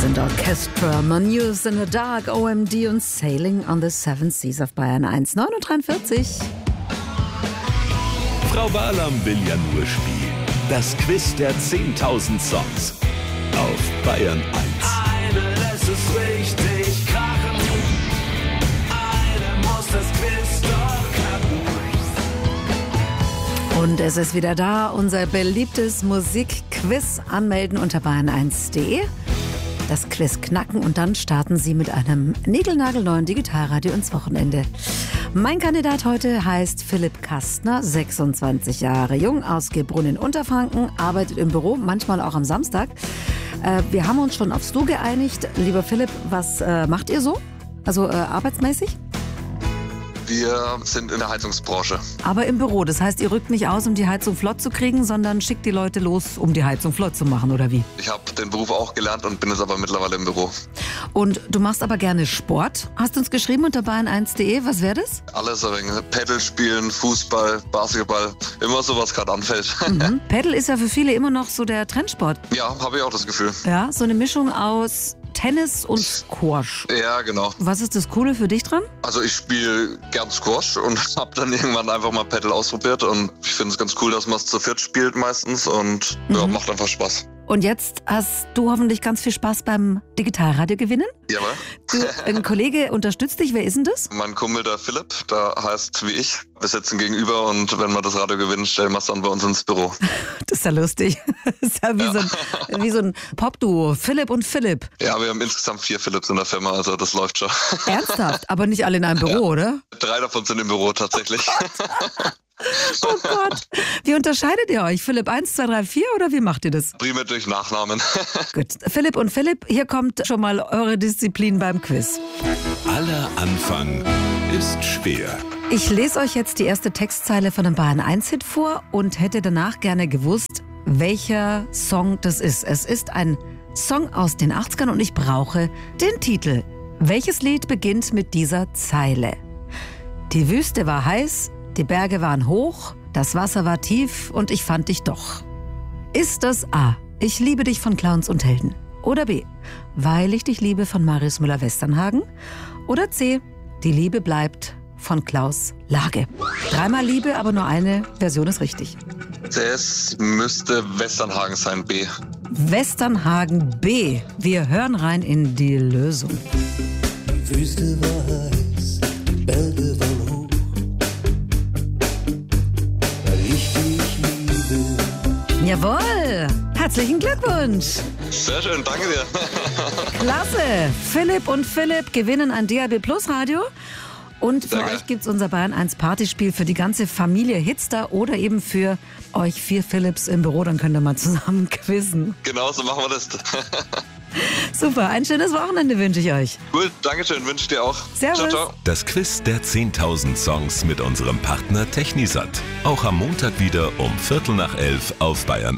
sind Orchestra, News in the Dark, OMD und Sailing on the Seven Seas auf Bayern 1, 9:43 Uhr. Frau Barlam will ja nur spielen. Das Quiz der 10.000 Songs auf Bayern 1. Eine lässt es richtig krachen. Eine muss das Quiz doch knacken. Und es ist wieder da, unser beliebtes Musikquiz. Anmelden unter bayern1.de. Das Quiz knacken und dann starten Sie mit einem niegelnagelneuen Digitalradio ins Wochenende. Mein Kandidat heute heißt Philipp Kastner, 26 Jahre jung, aus Gebrunn in Unterfranken, arbeitet im Büro, manchmal auch am Samstag. Wir haben uns schon aufs Du geeinigt. Lieber Philipp, was macht ihr so? Also arbeitsmäßig? Wir sind in der Heizungsbranche. Aber im Büro, das heißt, ihr rückt nicht aus, um die Heizung flott zu kriegen, sondern schickt die Leute los, um die Heizung flott zu machen, oder wie? Ich habe den Beruf auch gelernt und bin jetzt aber mittlerweile im Büro. Und du machst aber gerne Sport. Hast du uns geschrieben unter bayern1.de, was wäre das? Alles ein wenig. Paddle spielen, Fußball, Basketball, immer so, was gerade anfällt. Paddle ist ja für viele immer noch so der Trendsport. Ja, habe ich auch das Gefühl. Ja, so eine Mischung aus Tennis und Squash. Ja, genau. Was ist das Coole für dich dran? Also ich spiele gern Squash und habe dann irgendwann einfach mal Paddle ausprobiert und ich finde es ganz cool, dass man es zu viert spielt meistens und ja, macht einfach Spaß. Und jetzt hast du hoffentlich ganz viel Spaß beim Digitalradio gewinnen. Jawohl. Ein Kollege unterstützt dich. Wer ist denn das? Mein Kumpel, der Philipp, der heißt wie ich. Wir sitzen gegenüber und wenn wir das Radio gewinnen, stellen wir es dann bei uns ins Büro. Das ist ja lustig. Das ist ja wie so ein Popduo. Philipp und Philipp. Ja, wir haben insgesamt 4 Philipps in der Firma, also das läuft schon. Ernsthaft? Aber nicht alle in einem Büro, oder? 3 davon sind im Büro tatsächlich. Oh Gott. Wie unterscheidet ihr euch? Philipp 1, 2, 3, 4 oder wie macht ihr das? Primär durch Nachnamen. Gut. Philipp und Philipp, hier kommt schon mal eure Disziplin beim Quiz. Aller Anfang ist schwer. Ich lese euch jetzt die erste Textzeile von einem Bayern 1-Hit vor und hätte danach gerne gewusst, welcher Song das ist. Es ist ein Song aus den 80ern und ich brauche den Titel. Welches Lied beginnt mit dieser Zeile? Die Wüste war heiß, die Berge waren hoch, das Wasser war tief und ich fand dich doch. Ist das A, Ich liebe dich von Clowns und Helden? Oder B, Weil ich dich liebe von Marius Müller-Westernhagen? Oder C, Die Liebe bleibt von Klaus Lage? 3-mal Liebe, aber nur eine Version ist richtig. Das müsste Westernhagen sein, B. Westernhagen B. Wir hören rein in die Lösung. Die Wüste war heiß, die Berge waren hoch, weil ich dich liebe. Jawohl! Herzlichen Glückwunsch! Sehr schön, danke dir. Klasse! Philipp und Philipp gewinnen ein DAB Plus Radio. Und für Sehr geil. euch gibt's unser Bayern 1 Partyspiel für die ganze Familie Hitster oder eben für euch 4 Philipps im Büro. Dann könnt ihr mal zusammen quizzen. Genau so machen wir das. Super, ein schönes Wochenende wünsche ich euch. Cool, danke schön, wünsche ich dir auch. Servus. Ciao, ciao. Das Quiz der 10.000 Songs mit unserem Partner Technisat. Auch am Montag wieder um 11:45 auf Bayern